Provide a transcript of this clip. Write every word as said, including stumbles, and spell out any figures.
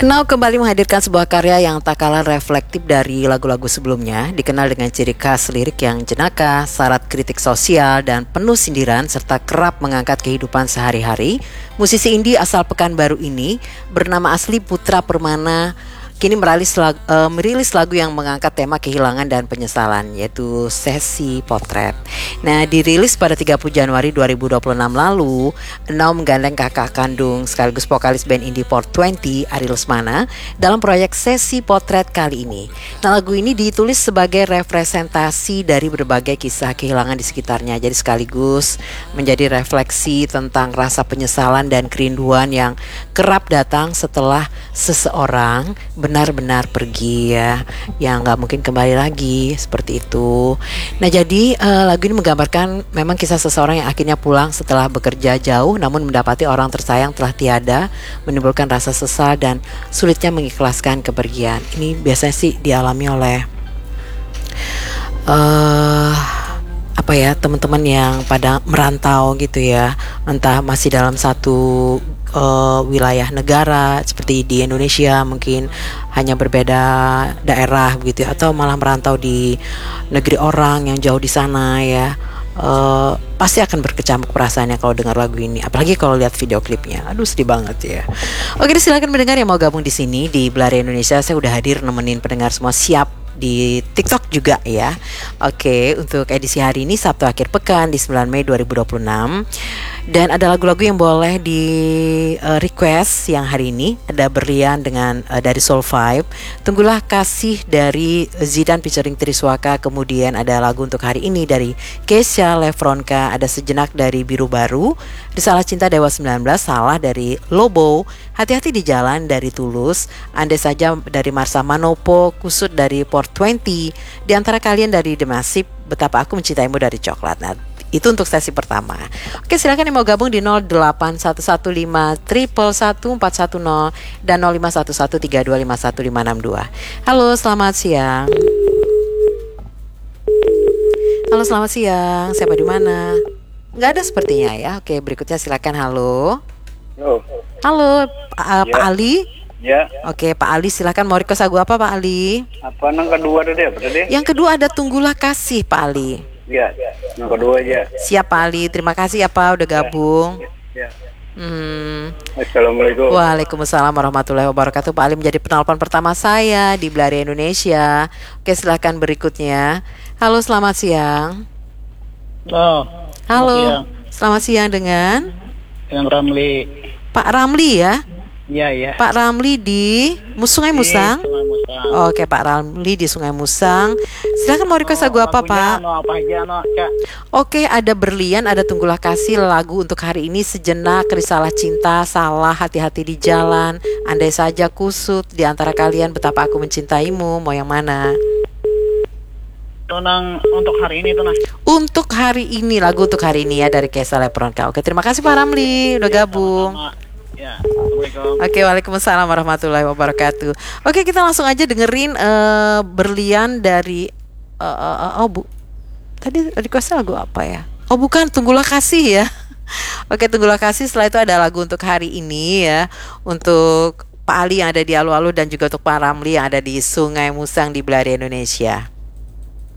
Now kembali menghadirkan sebuah karya yang tak kalah reflektif dari lagu-lagu sebelumnya, dikenal dengan ciri khas lirik yang jenaka, syarat kritik sosial, dan penuh sindiran serta kerap mengangkat kehidupan sehari-hari. Musisi indie asal Pekanbaru ini bernama asli Putra Permana kini merilis lagu, uh, merilis lagu yang mengangkat tema kehilangan dan penyesalan, yaitu Sesi Potret. Nah, dirilis pada tiga puluh Januari dua ribu dua puluh enam lalu. Now menggandeng kakak kandung sekaligus vokalis band indie four twenty Ari Lesmana dalam proyek Sesi Potret kali ini. Nah, lagu ini ditulis sebagai representasi dari berbagai kisah kehilangan di sekitarnya, jadi sekaligus menjadi refleksi tentang rasa penyesalan dan kerinduan yang kerap datang setelah seseorang benar-benar pergi, ya, yang nggak mungkin kembali lagi, seperti itu. Nah, jadi uh, lagu ini menggambarkan memang kisah seseorang yang akhirnya pulang setelah bekerja jauh, namun mendapati orang tersayang telah tiada, menimbulkan rasa sesal dan sulitnya mengikhlaskan kepergian. Ini biasanya sih dialami oleh uh, apa ya, teman-teman yang pada merantau gitu ya, entah masih dalam satu Uh, wilayah negara seperti di Indonesia, mungkin hanya berbeda daerah begitu ya, atau malah merantau di negeri orang yang jauh di sana ya. Uh, pasti akan berkecamuk perasaannya kalau dengar lagu ini, apalagi kalau lihat video klipnya. Aduh, sedih banget ya. Oke, silakan mendengar yang mau gabung di sini di Belari Indonesia. Saya udah hadir nemenin pendengar semua, siap di TikTok juga ya. Oke, untuk edisi hari ini Sabtu akhir pekan di sembilan Mei dua ribu dua puluh enam. Dan ada lagu-lagu yang boleh di uh, request yang hari ini. Ada Berlian dengan uh, dari Soul Vibe, Tunggulah Kasih dari Zidan featuring Triswaka. Kemudian ada lagu untuk hari ini dari Kesha Lefronka, ada Sejenak dari Biru Baru, Risalah Cinta Dewa sembilan belas, Salah dari Lobo, Hati-hati di Jalan dari Tulus, Andai Saja dari Marsha Manopo, Kusut dari four twenty, Di Antara Kalian dari The Massive, Betapa Aku Mencintaimu dari Coklat. Nah, itu untuk sesi pertama. Oke, silakan yang mau gabung di nol delapan satu satu lima satu satu empat satu nol dan nol lima satu satu tiga dua lima satu lima enam dua. Halo, selamat siang. Halo, selamat siang. Siapa di mana? Nggak ada sepertinya ya. Oke, berikutnya silakan. Halo. Halo. Halo, uh, ya. Pak Ali. Ya. Oke, Pak Ali, silakan. Mau request lagu apa, Pak Ali? Apa yang kedua tadi? Apa tadi? Yang kedua ada Tunggulah Kasih, Pak Ali. Ya, yang kedua aja. Siap, Pak Ali. Terima kasih ya, Pak, udah gabung. Ya. Ya. Hmm. Assalamualaikum. Waalaikumsalam warahmatullahi wabarakatuh. Pak Ali menjadi penelpon pertama saya di Belari Indonesia. Oke, silakan berikutnya. Halo, selamat siang. Halo. Halo. Siang. Selamat siang dengan Yang Ramli. Pak Ramli ya? Iya, iya. Pak Ramli di Sungai Musang. Di Sungai Musang. Oke, Pak Ramli di Sungai Musang. Silakan, mau request lagu apa, Pak? No, apa aja, no, Kak. Oke, ada Berlian, ada Tunggulah Kasih. Lagu untuk hari ini Sejenak, Risalah Cinta, Salah, Hati-hati di Jalan, Andai Saja, Kusut, Di Antara Kalian, Betapa Aku Mencintaimu. Mau yang mana? Tunang untuk hari ini tuh, nah. Untuk hari ini, lagu untuk hari ini ya dari Kesha Lefronka. Oke, terima kasih Pak Ramli udah gabung. Sama-sama. Ya, Assalamualaikum. Oke, waalaikumsalam warahmatullahi wabarakatuh. Oke, kita langsung aja dengerin uh, Berlian dari uh, uh, uh, oh bu, tadi requestnya lagu apa ya? Oh bukan, Tunggulah Kasih ya. Oke, Tunggulah Kasih. Setelah itu ada lagu untuk hari ini ya, untuk Pak Ali yang ada di Alu-Alu dan juga untuk Pak Ramli yang ada di Sungai Musang di Belari Indonesia.